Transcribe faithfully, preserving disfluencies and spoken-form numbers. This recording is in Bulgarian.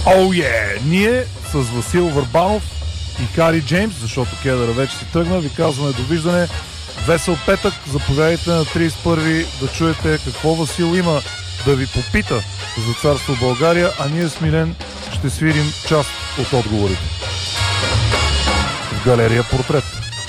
Оу oh, е! Yeah! Ние с Васил Върбанов и Кари Джеймс, защото Кедъра вече си тръгна, ви казваме довиждане. Весел петък, заповядайте на тридесет и първи да чуете какво Васил има да ви попита за Царство България, а ние с Милен ще свирим част от отговорите. В галерия Портрет.